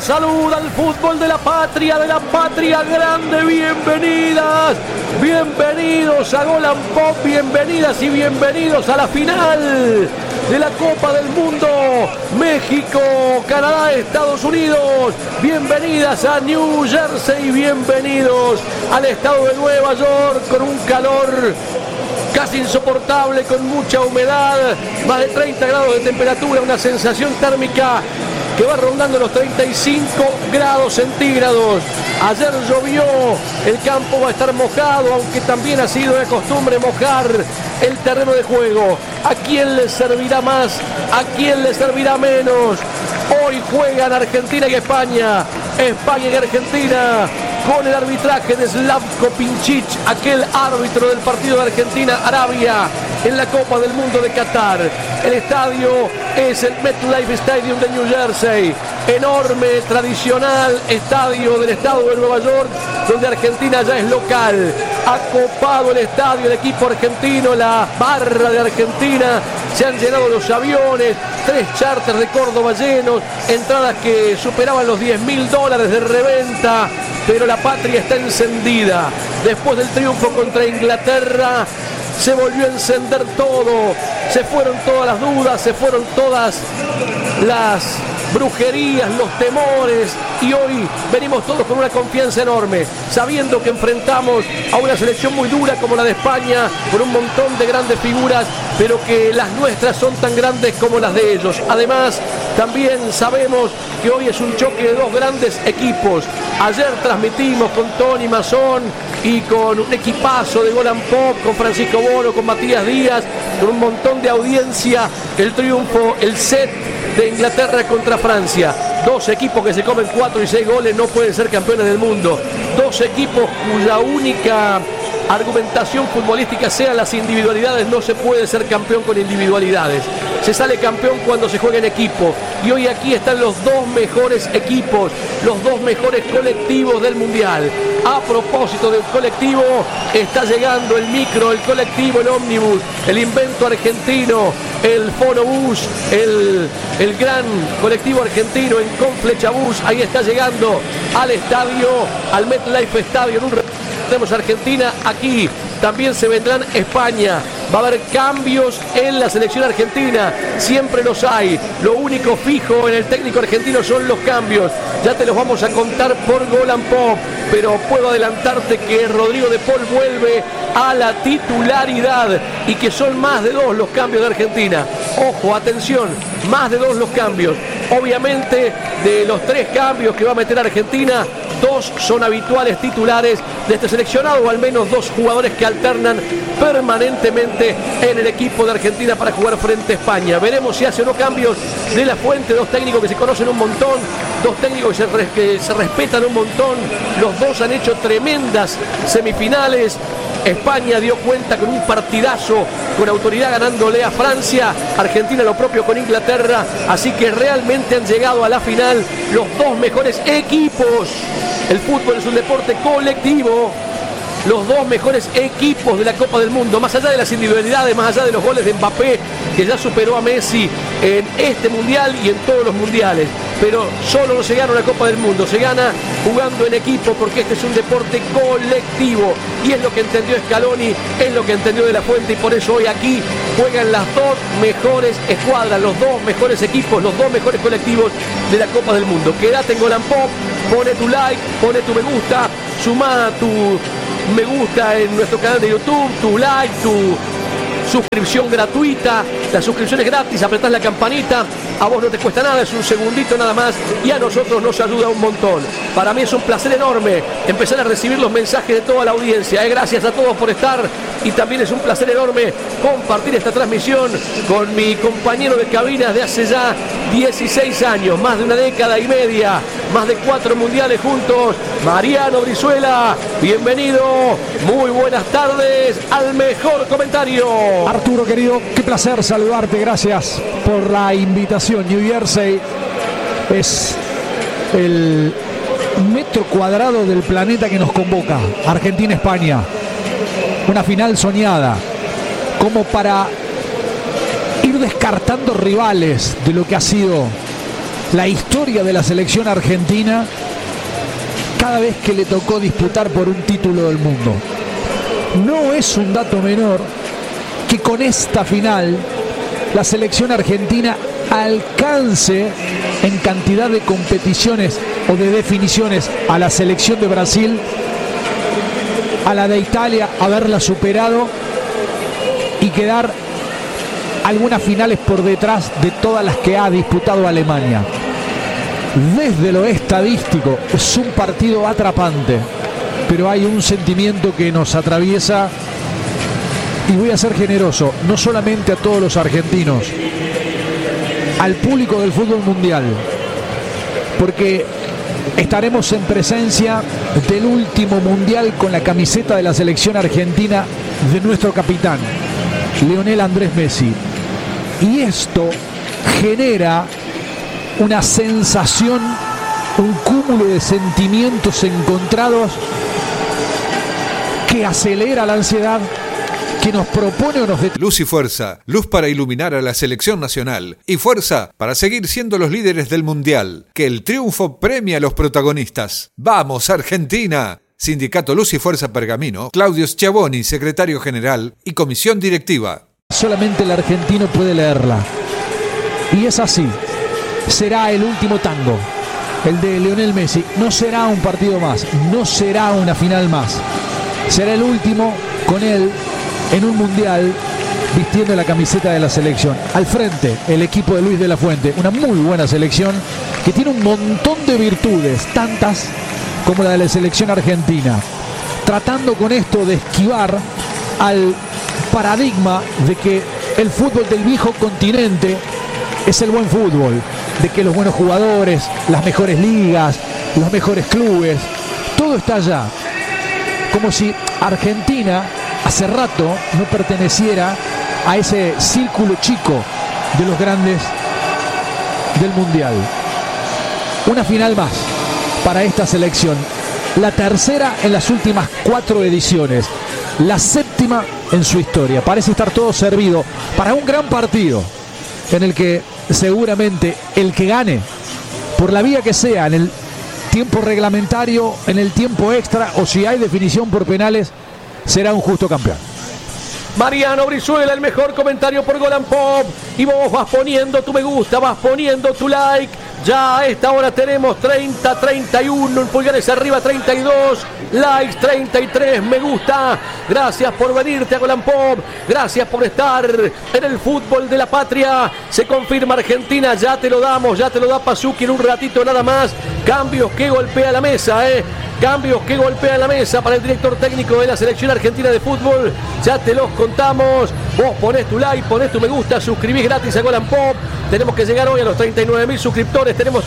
saluda al fútbol de la patria grande. Bienvenidas, bienvenidos a Golan Pop, bienvenidas y bienvenidos a la final de la Copa del Mundo. México, Canadá, Estados Unidos. Bienvenidas a New Jersey, bienvenidos al estado de Nueva York con un calor casi insoportable, con mucha humedad, más de 30 grados de temperatura, una sensación térmica que va rondando los 35 grados centígrados. Ayer llovió, el campo va a estar mojado, aunque también ha sido de costumbre mojar el terreno de juego. ¿A quién le servirá más? ¿A quién le servirá menos? Hoy juegan Argentina y España. España y Argentina, con el arbitraje de Slavko Pinčić, aquel árbitro del partido de Argentina-Arabia en la Copa del Mundo de Qatar. El estadio es el MetLife Stadium de New Jersey, enorme, tradicional estadio del estado de Nueva York, donde Argentina ya es local. Ha copado el estadio el equipo argentino, la barra de Argentina, se han llenado los aviones, 3 charters de Córdoba llenos, entradas que superaban los $10.000 de reventa, pero la patria está encendida. Después del triunfo contra Inglaterra, se volvió a encender todo, se fueron todas las dudas, se fueron todas las brujerías, los temores, y hoy venimos todos con una confianza enorme, sabiendo que enfrentamos a una selección muy dura como la de España, con un montón de grandes figuras, pero que las nuestras son tan grandes como las de ellos. Además, también sabemos que hoy es un choque de dos grandes equipos. Ayer transmitimos con Tony Mazzón y con un equipazo de Golan Pop, con Francisco Bono, con Matías Díaz, con un montón de audiencia, el triunfo, el set de Inglaterra contra Francia. Dos equipos que se comen 4 y 6 goles no pueden ser campeones del mundo. Dos equipos cuya única argumentación futbolística sean las individualidades. No se puede ser campeón con individualidades. Se sale campeón cuando se juega en equipo. Y hoy aquí están los dos mejores equipos, los dos mejores colectivos del Mundial. A propósito del colectivo, está llegando el micro, el colectivo, el ómnibus, el invento argentino, el fonobús, el gran colectivo argentino en Conflechabús. Ahí está llegando al estadio, al MetLife Stadium. Tenemos Argentina aquí, también se vendrán España. Va a haber cambios en la selección argentina, siempre los hay. Lo único fijo en el técnico argentino son los cambios. Ya te los vamos a contar por Golan Pop, pero puedo adelantarte que Rodrigo de Paul vuelve a la titularidad y que son más de 2 los cambios de Argentina. Ojo, atención, más de 2 los cambios. Obviamente, de los 3 cambios que va a meter Argentina, 2 son habituales titulares de este seleccionado, o al menos 2 jugadores que alternan permanentemente en el equipo de Argentina para jugar frente a España. Veremos si hace o no cambios de la fuente. 2 técnicos que se conocen un montón, 2 técnicos que se respetan un montón. Los 2 han hecho tremendas semifinales. España dio cuenta con un partidazo, con autoridad, ganándole a Francia. Argentina lo propio con Inglaterra. Así que realmente han llegado a la final los 2 mejores equipos. El fútbol es un deporte colectivo. Los 2 mejores equipos de la Copa del Mundo, más allá de las individualidades, más allá de los goles de Mbappé, que ya superó a Messi en este mundial y en todos los mundiales. Pero solo no se gana una Copa del Mundo, se gana jugando en equipo, porque este es un deporte colectivo. Y es lo que entendió Scaloni, es lo que entendió De La Fuente, y por eso hoy aquí juegan las 2 mejores escuadras, los 2 mejores equipos, los 2 mejores colectivos de la Copa del Mundo. Quédate en Golan Pop, pone tu like, pone tu me gusta, suma tu me gusta en nuestro canal de YouTube, tu like, tu suscripción gratuita. La suscripción es gratis, apretás la campanita, a vos no te cuesta nada, es un segundito nada más, y a nosotros nos ayuda un montón. Para mí es un placer enorme empezar a recibir los mensajes de toda la audiencia. Gracias a todos por estar, y también es un placer enorme compartir esta transmisión con mi compañero de cabinas de hace ya 16 años, más de una década y media, más de 4 mundiales juntos, Mariano Brizuela. Bienvenido, muy buenas tardes al mejor comentario. Arturo, querido, qué placer saludarte, gracias por la invitación. New Jersey es el metro cuadrado del planeta que nos convoca. Argentina-España, una final soñada, como para ir descartando rivales de lo que ha sido la historia de la selección argentina cada vez que le tocó disputar por un título del mundo. No es un dato menor que con esta final la selección argentina alcance en cantidad de competiciones o de definiciones a la selección de Brasil, a la de Italia, haberla superado y quedar algunas finales por detrás de todas las que ha disputado Alemania. Desde lo estadístico es un partido atrapante, pero hay un sentimiento que nos atraviesa, y voy a ser generoso, no solamente a todos los argentinos, al público del fútbol mundial, porque estaremos en presencia del último mundial con la camiseta de la selección argentina de nuestro capitán, Lionel Andrés Messi. Y esto genera una sensación, un cúmulo de sentimientos encontrados que acelera la ansiedad, que nos propone o nos detiene. Luz y fuerza, luz para iluminar a la selección nacional y fuerza para seguir siendo los líderes del mundial. Que el triunfo premie a los protagonistas. ¡Vamos, Argentina! Sindicato Luz y Fuerza Pergamino, Claudio Schiavoni, secretario general y comisión directiva. Solamente el argentino puede leerla. Y es así. Será el último tango, el de Lionel Messi. No será un partido más, no será una final más. Será el último con él en un mundial vistiendo la camiseta de la selección. Al frente, el equipo de Luis de la Fuente, una muy buena selección que tiene un montón de virtudes, tantas como la de la selección argentina, tratando con esto de esquivar al paradigma de que el fútbol del viejo continente es el buen fútbol, de que los buenos jugadores, las mejores ligas, los mejores clubes, todo está allá. Como si Argentina hace rato no perteneciera a ese círculo chico de los grandes del mundial. Una final más para esta selección, la tercera en las últimas 4 ediciones, la 7ª en su historia. Parece estar todo servido para un gran partido en el que seguramente el que gane, por la vía que sea, en el tiempo reglamentario, en el tiempo extra o si hay definición por penales, será un justo campeón. Mariano Brizuela, el mejor comentario por Gol and Pop. Y vos vas poniendo tu me gusta, vas poniendo tu like. Ya a esta hora tenemos 30, 31, pulgares arriba 32, likes 33, me gusta. Gracias por venirte a Gol and Pop, gracias por estar en el fútbol de la patria. Se confirma Argentina, ya te lo damos, ya te lo da Pasuki en un ratito nada más. Cambios que golpea la mesa, cambios que golpean la mesa para el director técnico de la selección argentina de fútbol. Ya te los contamos. Vos ponés tu like, ponés tu me gusta, suscribís gratis a Gol and Pop. Tenemos que llegar hoy a los 39.000 suscriptores. Tenemos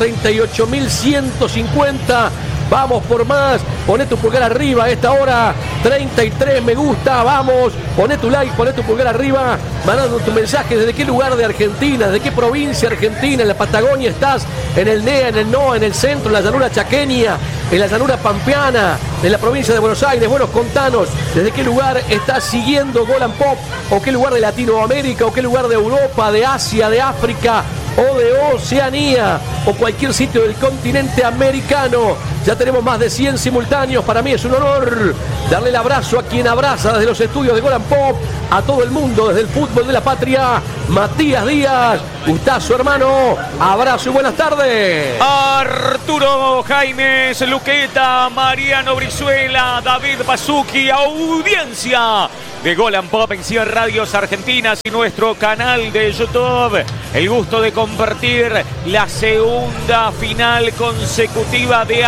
38.150. Vamos por más. Poné tu pulgar arriba a esta hora. 33 me gusta. Vamos. Poné tu like, poné tu pulgar arriba. Mandando tu mensaje. ¿Desde qué lugar de Argentina? ¿De qué provincia argentina? ¿En la Patagonia estás? ¿En el NEA, en el NOA, en el centro, en la llanura chaqueña, en la llanura pampeana, en la provincia de Buenos Aires? Bueno, contanos. ¿Desde qué lugar estás siguiendo Gol and Pop? ¿O qué lugar de Latinoamérica? ¿O qué lugar de Europa, de Asia, de África? O de Oceanía, o cualquier sitio del continente americano. Ya tenemos más de 100 simultáneos. Para mí es un honor darle el abrazo a quien abraza desde los estudios de Gol and Pop a todo el mundo, desde el fútbol de la patria. Matías Díaz, gustazo hermano, abrazo y buenas tardes. Arturo Jaimes, Luqueta, Mariano Brizuela, David Pasuki, audiencia de Gol and Pop en 100 Radios Argentinas y nuestro canal de YouTube. El gusto de compartir la segunda final consecutiva de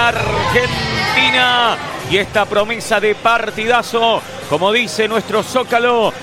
Argentina y esta promesa de partidazo, como dice nuestro Zócalo,